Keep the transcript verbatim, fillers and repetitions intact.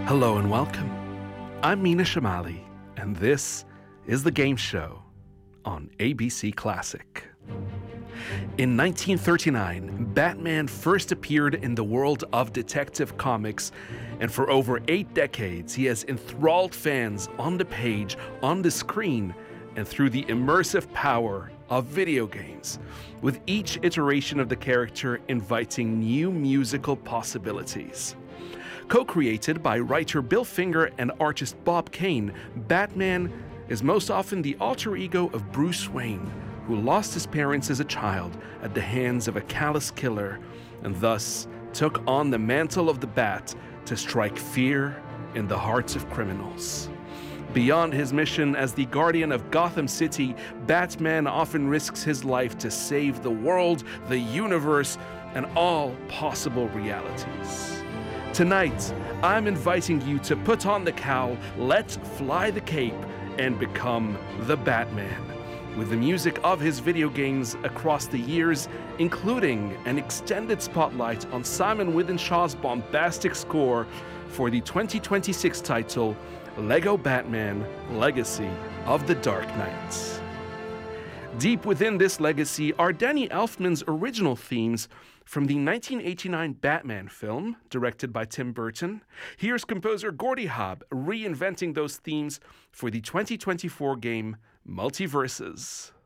Hello and welcome. I'm Mina Shamali, and this is The Game Show on A B C Classic. In nineteen thirty-nine, Batman first appeared in the world of Detective Comics, and for over eight decades, he has enthralled fans on the page, on the screen, and through the immersive power of video games, with each iteration of the character inviting new musical possibilities. Co-created by writer Bill Finger and artist Bob Kane, Batman is most often the alter ego of Bruce Wayne, who lost his parents as a child at the hands of a callous killer, and thus took on the mantle of the Bat to strike fear in the hearts of criminals. Beyond his mission as the guardian of Gotham City, Batman often risks his life to save the world, the universe, and all possible realities. Tonight, I'm inviting you to put on the cowl, let fly the cape, and become the Batman, with the music of his video games across the years, including an extended spotlight on Simon Wydenshaw's bombastic score for the twenty twenty-six title, Lego Batman: Legacy of the Dark Knight. Deep within this legacy are Danny Elfman's original themes from the nineteen eighty-nine Batman film, directed by Tim Burton. Here's composer Gordy Hobb reinventing those themes for the twenty twenty-four game Multiverses.